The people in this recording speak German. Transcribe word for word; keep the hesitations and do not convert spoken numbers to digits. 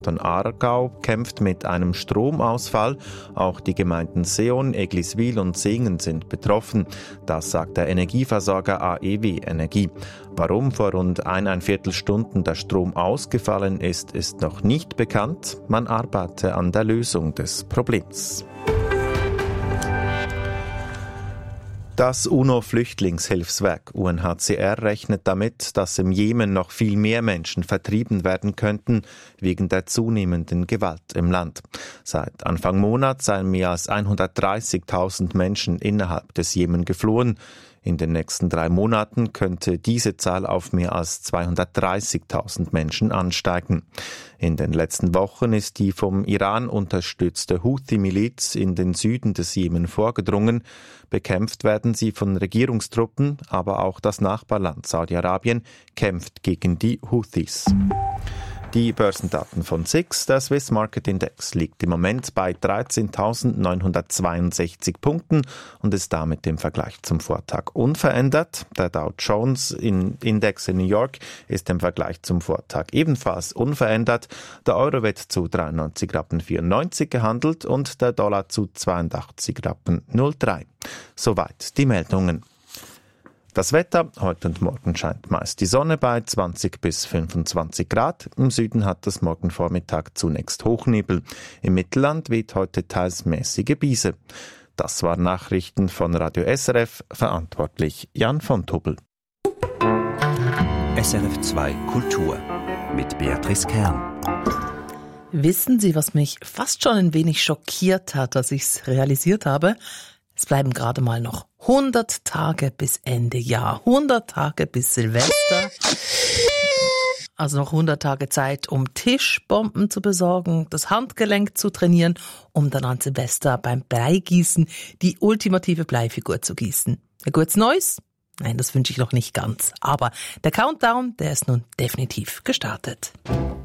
Kanton Aargau kämpft mit einem Stromausfall. Auch die Gemeinden Seeon, Egliswil und Singen sind betroffen. Das sagt der Energieversorger A E W Energie. Warum vor rund eineinviertel Stunden der Strom ausgefallen ist, ist noch nicht bekannt. Man arbeite an der Lösung des Problems. Das UNO-Flüchtlingshilfswerk U N H C R rechnet damit, dass im Jemen noch viel mehr Menschen vertrieben werden könnten, wegen der zunehmenden Gewalt im Land. Seit Anfang Monat seien mehr als hundertdreißigtausend Menschen innerhalb des Jemen geflohen. In den nächsten drei Monaten könnte diese Zahl auf mehr als zweihundertdreißigtausend Menschen ansteigen. In den letzten Wochen ist die vom Iran unterstützte Houthi-Miliz in den Süden des Jemen vorgedrungen. Bekämpft werden sie von Regierungstruppen, aber auch das Nachbarland Saudi-Arabien kämpft gegen die Houthis. Die Börsendaten von S I X, der Swiss Market Index, liegt im Moment bei dreizehntausendneunhundertzweiundsechzig Punkten und ist damit im Vergleich zum Vortag unverändert. Der Dow Jones Index in New York ist im Vergleich zum Vortag ebenfalls unverändert. Der Euro wird zu dreiundneunzig Rappen vierundneunzig gehandelt und der Dollar zu zweiundachtzig Rappen null drei. Soweit die Meldungen. Das Wetter, heute und morgen scheint meist die Sonne bei zwanzig bis fünfundzwanzig Grad. Im Süden hat es morgen Vormittag zunächst Hochnebel. Im Mittelland weht heute teils mäßige Biese. Das waren Nachrichten von Radio S R F, verantwortlich Jan von Tobel. S R F zwei Kultur mit Beatrice Kern. Wissen Sie, was mich fast schon ein wenig schockiert hat, als ich es realisiert habe? Es bleiben gerade mal noch hundert Tage bis Ende Jahr, hundert Tage bis Silvester. Also noch hundert Tage Zeit, um Tischbomben zu besorgen, das Handgelenk zu trainieren, um dann an Silvester beim Bleigießen die ultimative Bleifigur zu gießen. Ein gutes Neues? Nein, das wünsche ich noch nicht ganz. Aber der Countdown, der ist nun definitiv gestartet.